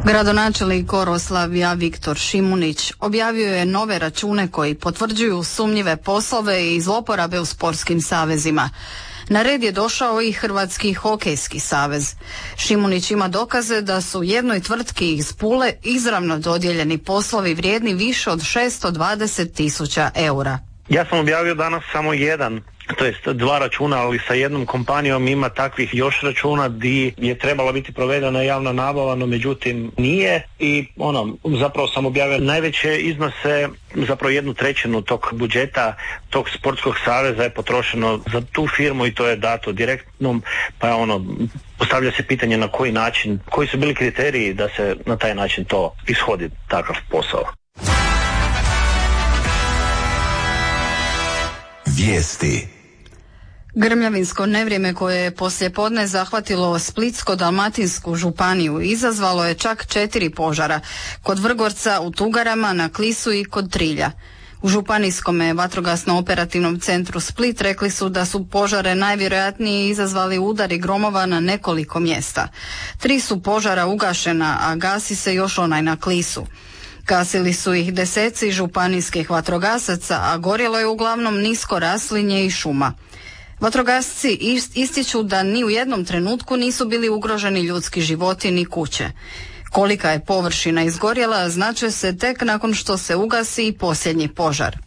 Gradonačelnik Oroslavlja Viktor Šimunić objavio je nove račune koji potvrđuju sumnjive poslove i zloporabe u sportskim savezima. Na red je došao i Hrvatski hokejski savez. Šimunić ima dokaze da su jednoj tvrtki iz Pule izravno dodijeljeni poslovi vrijedni više od 620.000 eura. Ja sam objavio danas samo jedan, to jest 2 računa, ali sa jednom kompanijom ima takvih još računa gdje je trebala biti provedena javna nabava, no međutim nije i zapravo sam objavio najveće iznose, zapravo 1/3 tog budžeta tog sportskog saveza je potrošeno za tu firmu i to je dato direktno, pa postavlja se pitanje na koji način, koji su bili kriteriji da se na taj način to ishodi takav posao. Vijesti. Grmljavinsko nevrijeme koje je poslijepodne zahvatilo Splitsko-dalmatinsku županiju izazvalo je čak 4 požara, kod Vrgorca, u Tugarama, na Klisu i kod Trilja. U Županijskom vatrogasno-operativnom centru Split rekli su da su požare najvjerojatnije izazvali udari gromova na nekoliko mjesta. 3 su požara ugašena, a gasi se još onaj na Klisu. Gasili su ih deseci županijskih vatrogasaca, a gorjelo je uglavnom nisko raslinje i šuma. Vatrogasci ističu da ni u jednom trenutku nisu bili ugroženi ljudski životi ni kuće. Kolika je površina izgorjela znače se tek nakon što se ugasi i posljednji požar.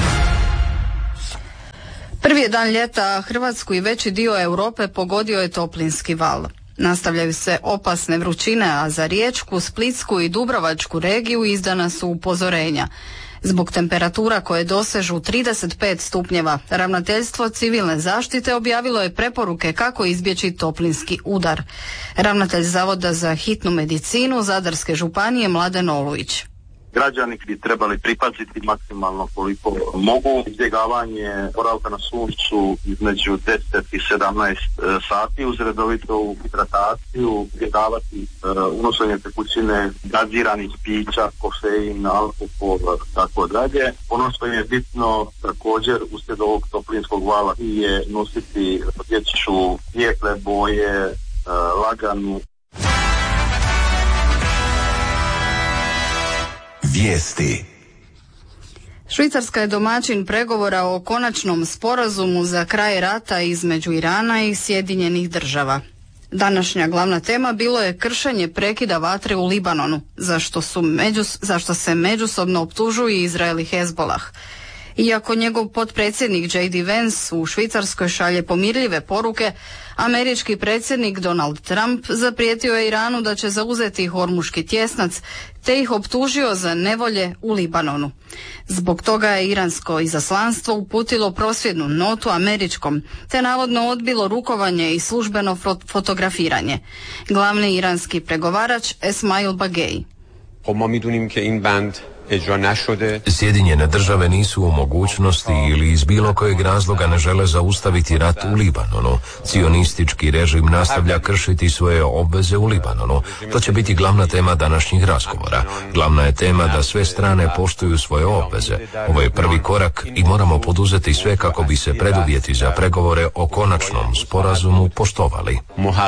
Prvi je dan ljeta, a Hrvatsku i veći dio Europe pogodio je toplinski val. Nastavljaju se opasne vrućine, a za Riječku, Splitsku i Dubrovačku regiju izdana su upozorenja. Zbog temperatura koje dosežu 35 stupnjeva, Ravnateljstvo civilne zaštite objavilo je preporuke kako izbjeći toplinski udar. Ravnatelj Zavoda za hitnu medicinu Zadarske županije Mladen Olujić. Građani bi trebali pripaziti maksimalno koliko mogu. Izbjegavanje boravka na suncu između 10 i 17 sati uz redovitu hidrataciju, izbjegavati unošenje tekućine, gaziranih pića, kofein, alkohol, tako dalje. Ono što je bitno također uslijed ovog toplinskog vala je nositi dječju svijetle boje, laganu. Vijesti. Švicarska je domaćin pregovora o konačnom sporazumu za kraj rata između Irana i Sjedinjenih Država. Današnja glavna tema bilo je kršenje prekida vatre u Libanonu, zašto se međusobno optužuju Izrael i Hezbolah. Iako njegov potpredsjednik J.D. Vance u Švicarskoj šalje pomirljive poruke, američki predsjednik Donald Trump zaprijetio je Iranu da će zauzeti Hormuški tjesnac, te ih optužio za nevolje u Libanonu. Zbog toga je iransko izaslanstvo uputilo prosvjednu notu američkom, te navodno odbilo rukovanje i službeno fotografiranje. Glavni iranski pregovarač Esmail Bagei. Sjedinjene države nisu u mogućnosti ili iz bilo kojeg razloga ne žele zaustaviti rat u Libanonu. Cionistički režim nastavlja kršiti svoje obveze u Libanonu. To će biti glavna tema današnjih razgovora. Glavna je tema da sve strane poštuju svoje obveze. Ovo je prvi korak i moramo poduzeti sve kako bi se preduvjeti za pregovore o konačnom sporazumu poštovali.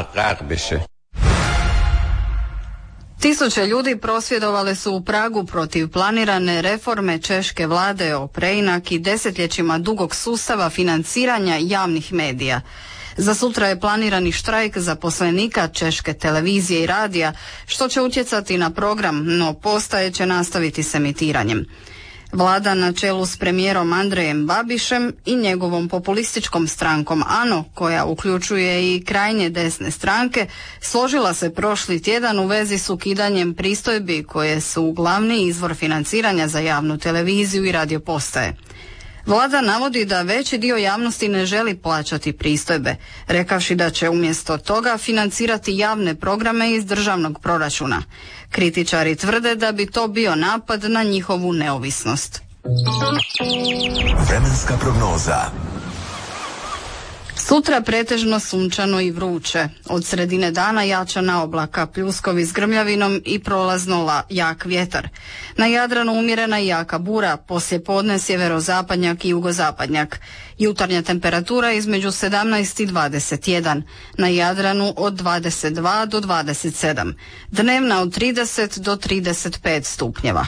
Tisuće ljudi prosvjedovale su u Pragu protiv planirane reforme češke vlade o preinaki desetljećima dugog sustava financiranja javnih medija. Za sutra je planirani štrajk zaposlenika češke televizije i radija, što će utjecati na program, no postaje će nastaviti s emitiranjem. Vlada na čelu s premijerom Andrejem Babišem i njegovom populističkom strankom ANO, koja uključuje i krajnje desne stranke, složila se prošli tjedan u vezi s ukidanjem pristojbi koje su glavni izvor financiranja za javnu televiziju i radio postaje. Vlada navodi da veći dio javnosti ne želi plaćati pristojbe, rekavši da će umjesto toga financirati javne programe iz državnog proračuna. Kritičari tvrde da bi to bio napad na njihovu neovisnost. Vremenska prognoza. Sutra pretežno sunčano i vruće. Od sredine dana jačana oblaka, pljuskovi s grmljavinom i prolazno jak vjetar. Na Jadranu umjerena i jaka bura, poslije podne sjeverozapadnjak i jugozapadnjak. Jutarnja temperatura između 17 i 21. Na Jadranu od 22 do 27. Dnevna od 30 do 35 stupnjeva.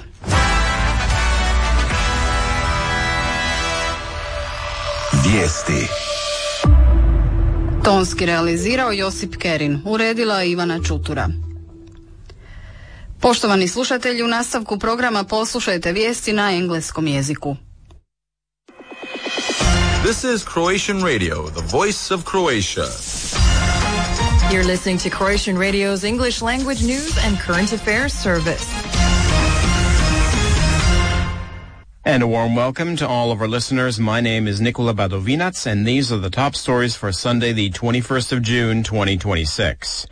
Vijesti. Tonski realizirao Josip Kerin, uredila Ivana Čutura. Poštovani slušatelji, u nastavku programa poslušajte vijesti na engleskom jeziku. This is Croatian Radio, the voice of Croatia. You're listening to Croatian Radio's English language news and current affairs service. And a warm welcome to all of our listeners. My name is Nikola Badovinac, and these are the top stories for Sunday, the 21st of June, 2026.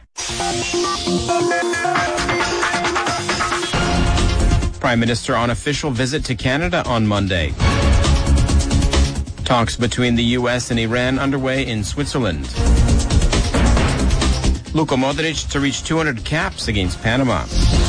Prime Minister on official visit to Canada on Monday. Talks between the U.S. and Iran underway in Switzerland. Luka Modric to reach 200 caps against Panama.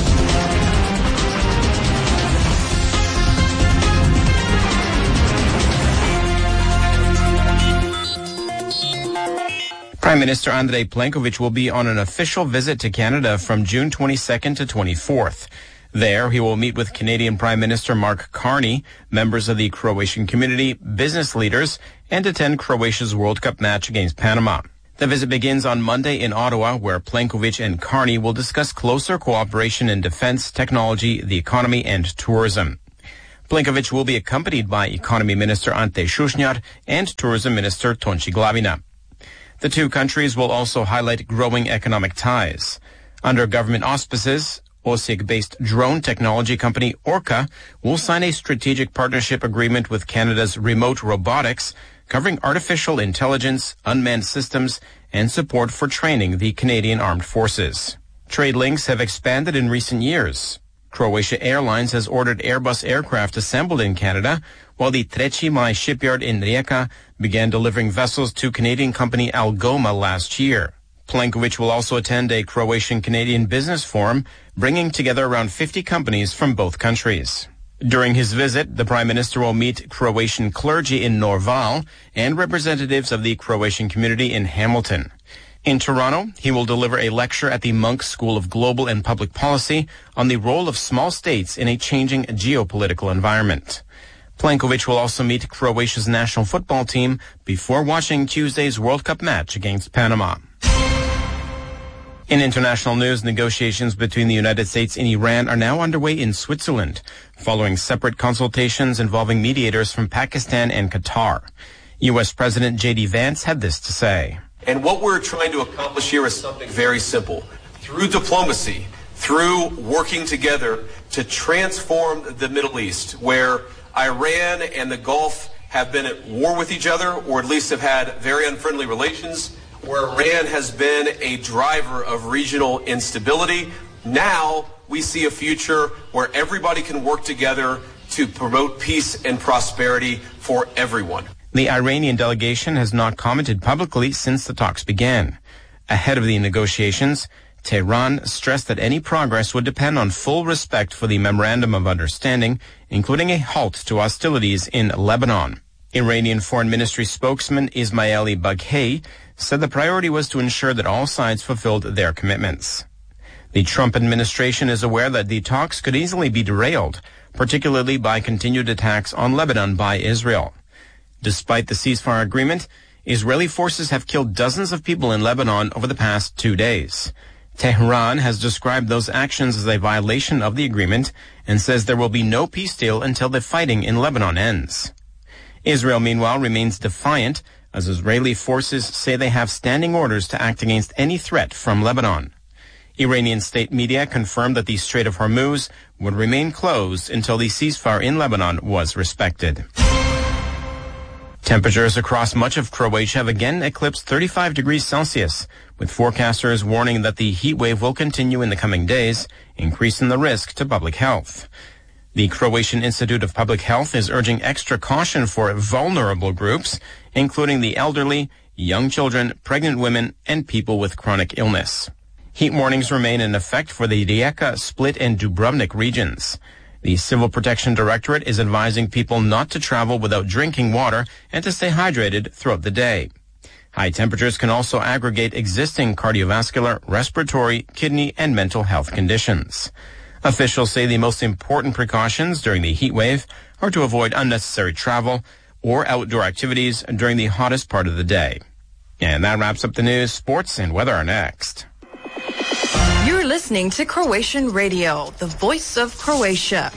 Prime Minister Andrej Plenković will be on an official visit to Canada from June 22nd to 24th. There, he will meet with Canadian Prime Minister Mark Carney, members of the Croatian community, business leaders, and attend Croatia's World Cup match against Panama. The visit begins on Monday in Ottawa, where Plenković and Carney will discuss closer cooperation in defense, technology, the economy, and tourism. Plenković will be accompanied by Economy Minister Ante Šušnjar and Tourism Minister Tonči Glavina. The two countries will also highlight growing economic ties. Under government auspices, Osijek-based drone technology company Orca will sign a strategic partnership agreement with Canada's Remote Robotics, covering artificial intelligence, unmanned systems, and support for training the Canadian Armed Forces. Trade links have expanded in recent years. Croatia Airlines has ordered Airbus aircraft assembled in Canada, while the Treći Maj shipyard in Rijeka began delivering vessels to Canadian company Algoma last year. Plenković will also attend a Croatian-Canadian business forum, bringing together around 50 companies from both countries. During his visit, the Prime Minister will meet Croatian clergy in Norval and representatives of the Croatian community in Hamilton. In Toronto, he will deliver a lecture at the Munk School of Global and Public Policy on the role of small states in a changing geopolitical environment. Plenković will also meet Croatia's national football team before watching Tuesday's World Cup match against Panama. In international news, negotiations between the United States and Iran are now underway in Switzerland, following separate consultations involving mediators from Pakistan and Qatar. U.S. President J.D. Vance had this to say. And what we're trying to accomplish here is something very simple. Through diplomacy, through working together to transform the Middle East, where Iran and the Gulf have been at war with each other, or at least have had very unfriendly relations, where Iran has been a driver of regional instability. Now we see a future where everybody can work together to promote peace and prosperity for everyone. The Iranian delegation has not commented publicly since the talks began. Ahead of the negotiations, Tehran stressed that any progress would depend on full respect for the Memorandum of Understanding, including a halt to hostilities in Lebanon. Iranian Foreign Ministry spokesman Ismaili Baghei said the priority was to ensure that all sides fulfilled their commitments. The Trump administration is aware that the talks could easily be derailed, particularly by continued attacks on Lebanon by Israel. Despite the ceasefire agreement, Israeli forces have killed dozens of people in Lebanon over the past 2 days. Tehran has described those actions as a violation of the agreement and says there will be no peace deal until the fighting in Lebanon ends. Israel, meanwhile, remains defiant as Israeli forces say they have standing orders to act against any threat from Lebanon. Iranian state media confirmed that the Strait of Hormuz would remain closed until the ceasefire in Lebanon was respected. Temperatures across much of Croatia have again eclipsed 35 degrees Celsius, with forecasters warning that the heat wave will continue in the coming days, increasing the risk to public health. The Croatian Institute of Public Health is urging extra caution for vulnerable groups, including the elderly, young children, pregnant women, and people with chronic illness. Heat warnings remain in effect for the Rijeka, Split, and Dubrovnik regions. The Civil Protection Directorate is advising people not to travel without drinking water and to stay hydrated throughout the day. High temperatures can also aggravate existing cardiovascular, respiratory, kidney, and mental health conditions. Officials say the most important precautions during the heat wave are to avoid unnecessary travel or outdoor activities during the hottest part of the day. And that wraps up the news. Sports and weather are next. You're listening to Croatian Radio, the voice of Croatia.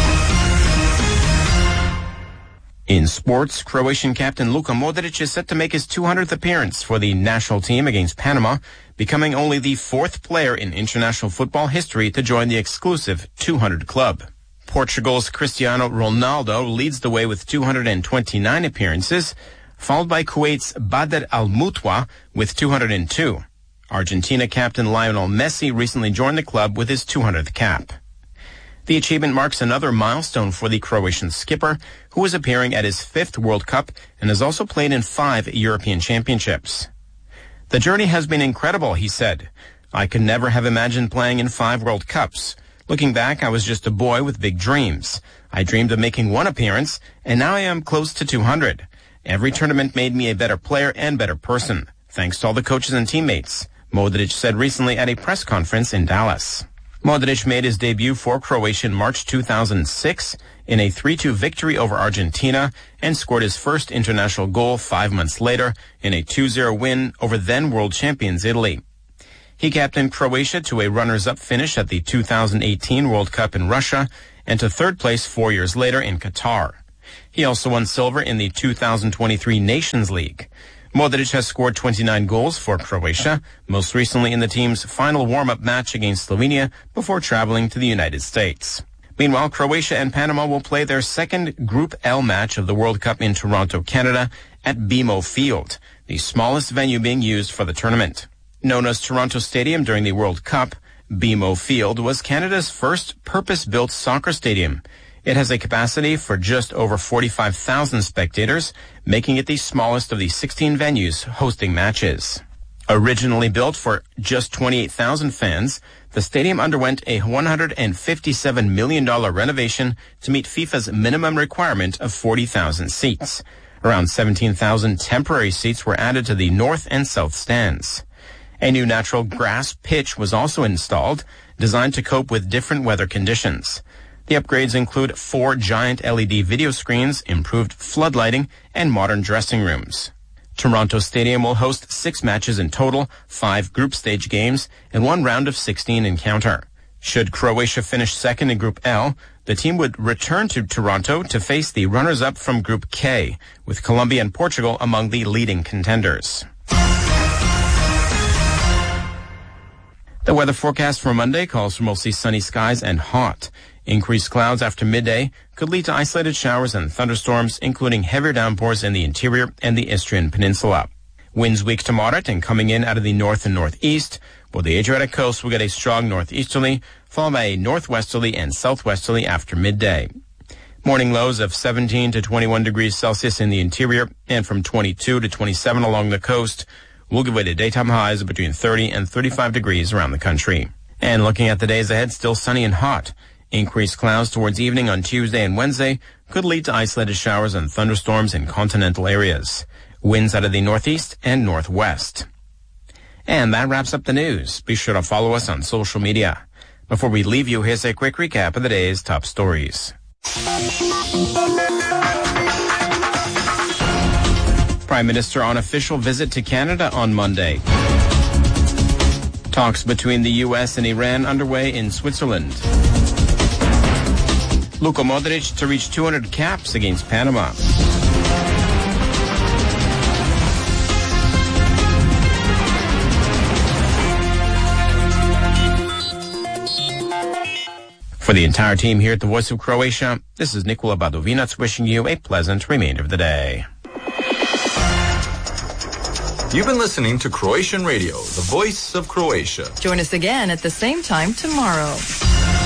In sports, Croatian captain Luka Modric is set to make his 200th appearance for the national team against Panama, becoming only the fourth player in international football history to join the exclusive 200 club. Portugal's Cristiano Ronaldo leads the way with 229 appearances, followed by Kuwait's Badr Al-Mutwa with 202. Argentina captain Lionel Messi recently joined the club with his 200th cap. The achievement marks another milestone for the Croatian skipper, who is appearing at his 5th World Cup and has also played in 5 European Championships. The journey has been incredible, he said. I could never have imagined playing in 5 World Cups. Looking back, I was just a boy with big dreams. I dreamed of making 1 appearance, and now I am close to 200. Every tournament made me a better player and better person, thanks to all the coaches and teammates, Modric said recently at a press conference in Dallas. Modric made his debut for Croatia in March 2006 in a 3-2 victory over Argentina and scored his first international goal 5 months later in a 2-0 win over then world champions Italy. He captained Croatia to a runners-up finish at the 2018 World Cup in Russia and to 3rd place 4 years later in Qatar. He also won silver in the 2023 Nations League. Modric has scored 29 goals for Croatia, most recently in the team's final warm-up match against Slovenia before traveling to the United States. Meanwhile, Croatia and Panama will play their second Group L match of the World Cup in Toronto, Canada, at BMO Field, the smallest venue being used for the tournament. Known as Toronto Stadium during the World Cup, BMO Field was Canada's first purpose-built soccer stadium. It has a capacity for just over 45,000 spectators, making it the smallest of the 16 venues hosting matches. Originally built for just 28,000 fans, the stadium underwent a $157 million renovation to meet FIFA's minimum requirement of 40,000 seats. Around 17,000 temporary seats were added to the north and south stands. A new natural grass pitch was also installed, designed to cope with different weather conditions. The upgrades include 4 giant LED video screens, improved floodlighting, and modern dressing rooms. Toronto Stadium will host 6 matches in total, 5 group stage games, and 1 round of 16 encounter. Should Croatia finish second in Group L, the team would return to Toronto to face the runners-up from Group K, with Colombia and Portugal among the leading contenders. The weather forecast for Monday calls for mostly sunny skies and hot. Increased clouds after midday could lead to isolated showers and thunderstorms, including heavier downpours in the interior and the Istrian Peninsula. Winds weak to moderate and coming in out of the north and northeast, while the Adriatic coast will get a strong northeasterly, followed by a northwesterly and southwesterly after midday. Morning lows of 17 to 21 degrees Celsius in the interior and from 22 to 27 along the coast will give way to daytime highs of between 30 and 35 degrees around the country. And looking at the days ahead, still sunny and hot. Increased clouds towards evening on Tuesday and Wednesday could lead to isolated showers and thunderstorms in continental areas. Winds out of the northeast and northwest. And that wraps up the news. Be sure to follow us on social media. Before we leave you, here's a quick recap of the day's top stories. Prime Minister on official visit to Canada on Monday. Talks between the U.S. and Iran underway in Switzerland. Luka Modric to reach 200 caps against Panama. For the entire team here at the Voice of Croatia, this is Nikola Badovinac wishing you a pleasant remainder of the day. You've been listening to Croatian Radio, the voice of Croatia. Join us again at the same time tomorrow.